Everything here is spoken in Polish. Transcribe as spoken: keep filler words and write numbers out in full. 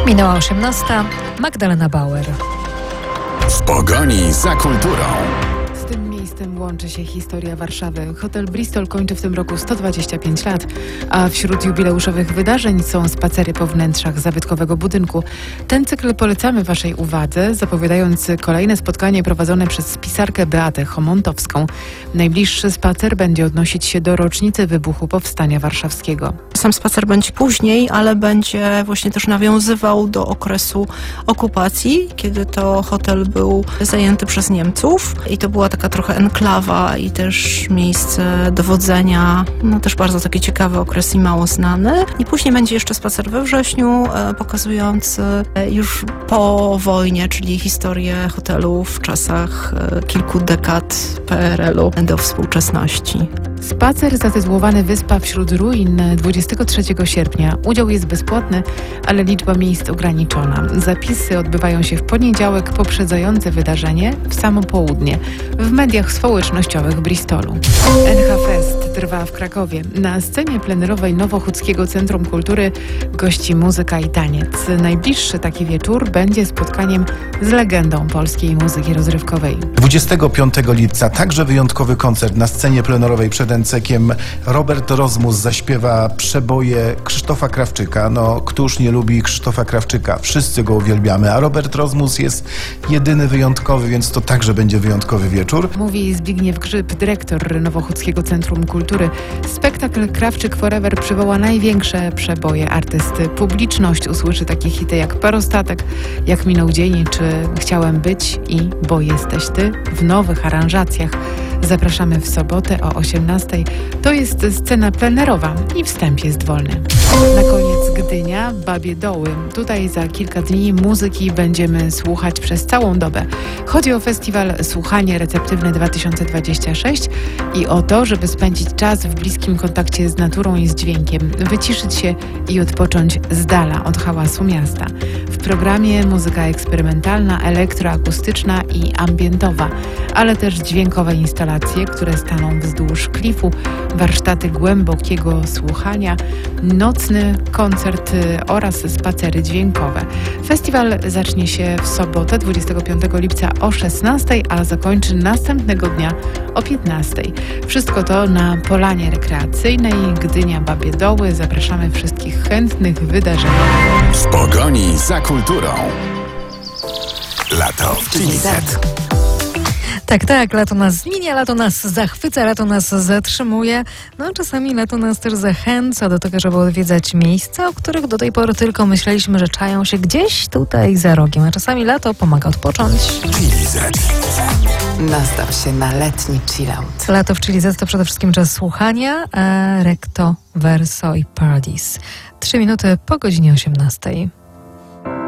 Minęła osiemnasta. Magdalena Bauer. W pogoni za kulturą. Z tym miejscem łączy się historia Warszawy. Hotel Bristol kończy w tym roku sto dwadzieścia pięć lat, a wśród jubileuszowych wydarzeń są spacery po wnętrzach zabytkowego budynku. Ten cykl polecamy Waszej uwadze, zapowiadając kolejne spotkanie prowadzone przez pisarkę Beatę Chomontowską. Najbliższy spacer będzie odnosić się do rocznicy wybuchu Powstania Warszawskiego. Sam spacer będzie później, ale będzie właśnie też nawiązywał do okresu okupacji, kiedy to hotel był zajęty przez Niemców i to była taka trochę enklawa i też miejsce dowodzenia, no też bardzo taki ciekawy okres i mało znany. I później będzie jeszcze spacer we wrześniu, e, pokazujący e, już po wojnie, czyli historię hotelu w czasach e, kilku dekad P R L u do współczesności. Spacer zatytułowany Wyspa wśród ruin dwudziestego trzeciego sierpnia. Udział jest bezpłatny, ale liczba miejsc ograniczona. Zapisy odbywają się w poniedziałek poprzedzający wydarzenie w samo południe w mediach społecznościowych Bristolu. N H Fest trwa w Krakowie. Na scenie plenerowej Nowochódzkiego Centrum Kultury gości muzyka i taniec. Najbliższy taki wieczór będzie spotkaniem z legendą polskiej muzyki rozrywkowej. dwudziestego piątego lipca także wyjątkowy koncert na scenie plenerowej przed Encekiem. Robert Rozmus zaśpiewa przeboje Krzysztofa Krawczyka. No, któż nie lubi Krzysztofa Krawczyka? Wszyscy go uwielbiamy, a Robert Rozmus jest jedyny wyjątkowy, więc to także będzie wyjątkowy wieczór. Mówi Zbigniew Grzyb, dyrektor Nowochódzkiego Centrum Kultury. Spektakl Krawczyk Forever przywoła największe przeboje artysty. Publiczność usłyszy takie hity jak Parostatek, Jak minął dzień czy Chciałem być i Bo jesteś ty w nowych aranżacjach. Zapraszamy w sobotę o osiemnastej. To jest scena plenerowa i wstęp jest wolny. Na koniec Gdynia, Babie Doły. Tutaj za kilka dni muzyki będziemy słuchać przez całą dobę. Chodzi o festiwal Słuchanie Receptywne dwa tysiące dwadzieścia sześć i o to, żeby spędzić czas w bliskim kontakcie z naturą i z dźwiękiem, wyciszyć się i odpocząć z dala od hałasu miasta. W programie muzyka eksperymentalna, elektroakustyczna i ambientowa, ale też dźwiękowe instalacje, które staną wzdłuż klifu, warsztaty głębokiego słuchania, nocny koncert oraz spacery dźwiękowe. Festiwal zacznie się w sobotę dwudziestego piątego lipca o szesnastej, a zakończy następnego dnia o piętnastej. Wszystko to na polanie rekreacyjnej Gdynia Babie Doły. Zapraszamy wszystkich chętnych wydarzeń. W pogoni za kulturą. Lato w Chili Z. Tak, tak, lato nas zmienia, lato nas zachwyca, lato nas zatrzymuje. No czasami lato nas też zachęca do tego, żeby odwiedzać miejsca, o których do tej pory tylko myśleliśmy, że czają się gdzieś tutaj za rogiem. A czasami lato pomaga odpocząć. Chili Z. Nastaw się na letni chillout. Lato w Chili Z to przede wszystkim czas słuchania, a Recto, Verso i Paradise. Trzy minuty po godzinie osiemnastej.